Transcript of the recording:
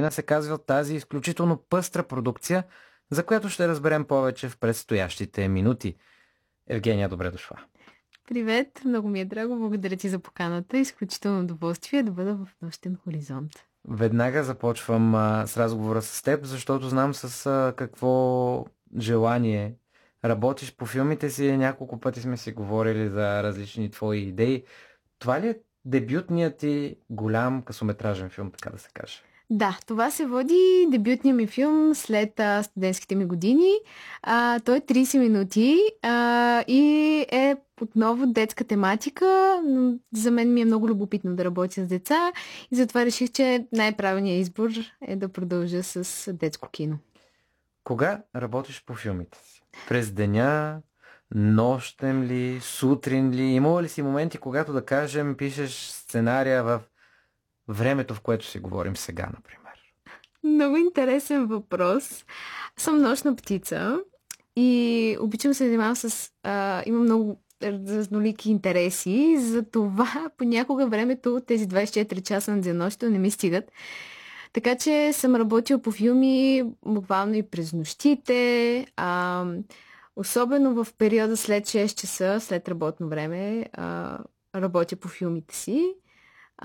Филомина се казва тази изключително пъстра продукция, за която ще разберем повече в предстоящите минути. Евгения, добре дошла. Привет, много ми е драго, благодаря ти за поканата. Изключително удоволствие да бъда в Нощен хоризонт. Веднага започвам с разговора с теб, защото знам с какво желание работиш по филмите си. Няколко пъти сме си говорили за различни твои идеи. Това ли е дебютният ти голям късометражен филм, така да се каже? Да, това се води дебютния ми филм след студентските ми години. Той е 30 минути и е отново детска тематика. Но за мен ми е много любопитно да работя с деца и затова реших, че най-правилният избор е да продължа с детско кино. Кога работиш по филмите си? През деня, нощем ли, сутрин ли? Имало ли си моменти, когато, да кажем, пишеш сценария в времето, в което си говорим сега, например? Много интересен въпрос. Съм нощна птица и обичам се да занимавам имам много разнолики интереси, затова понякога времето, тези 24 часа на денонощието не ми стигат. Така че съм работила по филми буквално и през нощите, особено в периода след 6 часа, след работно време, работя по филмите си.